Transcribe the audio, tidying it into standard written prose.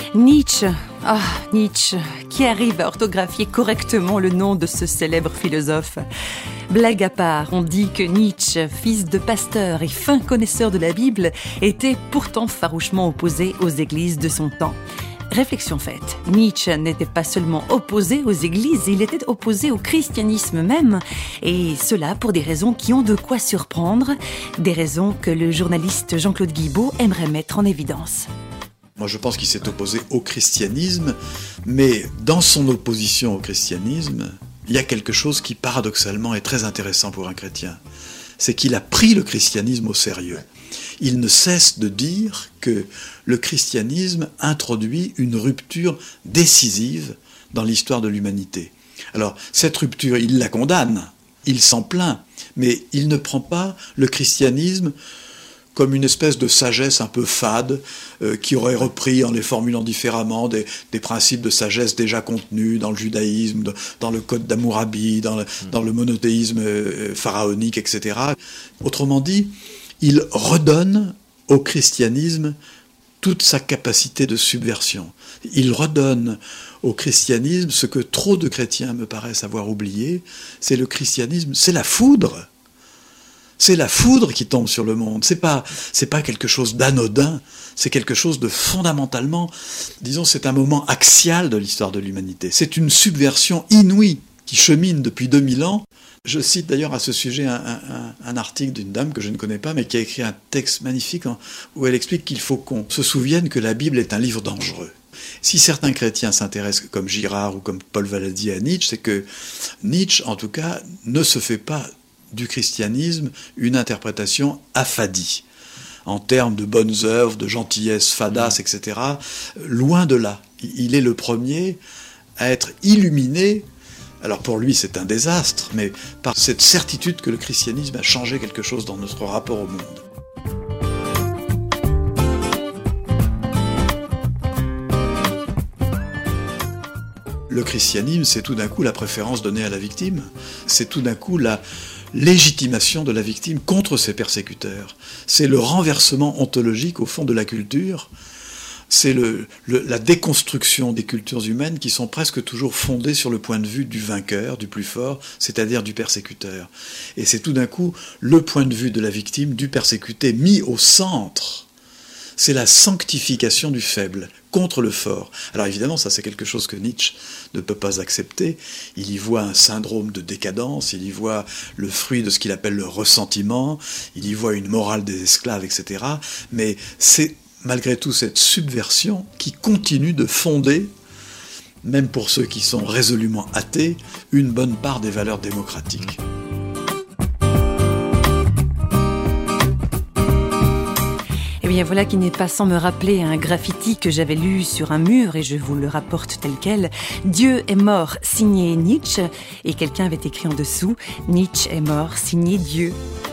Nietzsche. Ah, Nietzsche, qui arrive à orthographier correctement le nom de ce célèbre philosophe. Blague à part, on dit que Nietzsche, fils de pasteur et fin connaisseur de la Bible, était pourtant farouchement opposé aux églises de son temps. Réflexion faite, Nietzsche n'était pas seulement opposé aux églises, il était opposé au christianisme même, et cela pour des raisons qui ont de quoi surprendre, des raisons que le journaliste Jean-Claude Guibaud aimerait mettre en évidence. Moi, je pense qu'il s'est opposé au christianisme, mais dans son opposition au christianisme, il y a quelque chose qui, paradoxalement, est très intéressant pour un chrétien. C'est qu'il a pris le christianisme au sérieux. Il ne cesse de dire que le christianisme introduit une rupture décisive dans l'histoire de l'humanité. Alors, cette rupture, il la condamne, il s'en plaint, mais il ne prend pas le christianisme comme une espèce de sagesse un peu fade, qui aurait repris, en les formulant différemment, des principes de sagesse déjà contenus dans le judaïsme, dans le code d'Hammurabi, dans le monothéisme pharaonique, etc. Autrement dit, il redonne au christianisme toute sa capacité de subversion. Il redonne au christianisme ce que trop de chrétiens me paraissent avoir oublié, c'est le christianisme, c'est la foudre. C'est la foudre qui tombe sur le monde. C'est pas quelque chose d'anodin. C'est quelque chose de fondamentalement, disons, c'est un moment axial de l'histoire de l'humanité. C'est une subversion inouïe qui chemine depuis 2000 ans. Je cite d'ailleurs à ce sujet un article d'une dame que je ne connais pas, mais qui a écrit un texte magnifique où elle explique qu'il faut qu'on se souvienne que la Bible est un livre dangereux. Si certains chrétiens s'intéressent, comme Girard ou comme Paul Valadier, à Nietzsche, c'est que Nietzsche, en tout cas, ne se fait pas du christianisme une interprétation affadie, en termes de bonnes œuvres, de gentillesse fadasse, etc. Loin de là. Il est le premier à être illuminé, alors pour lui c'est un désastre, mais par cette certitude que le christianisme a changé quelque chose dans notre rapport au monde. Le christianisme, c'est tout d'un coup la préférence donnée à la victime, c'est tout d'un coup la légitimation de la victime contre ses persécuteurs. C'est le renversement ontologique au fond de la culture, c'est la déconstruction des cultures humaines qui sont presque toujours fondées sur le point de vue du vainqueur, du plus fort, c'est-à-dire du persécuteur. Et c'est tout d'un coup le point de vue de la victime, du persécuté, mis au centre. C'est la sanctification du faible contre le fort. Alors évidemment, ça c'est quelque chose que Nietzsche ne peut pas accepter. Il y voit un syndrome de décadence, il y voit le fruit de ce qu'il appelle le ressentiment, il y voit une morale des esclaves, etc. Mais c'est malgré tout cette subversion qui continue de fonder, même pour ceux qui sont résolument athées, une bonne part des valeurs démocratiques. Eh bien voilà qui n'est pas sans me rappeler un graffiti que j'avais lu sur un mur et je vous le rapporte tel quel. Dieu est mort, signé Nietzsche, et quelqu'un avait écrit en dessous, Nietzsche est mort, signé Dieu.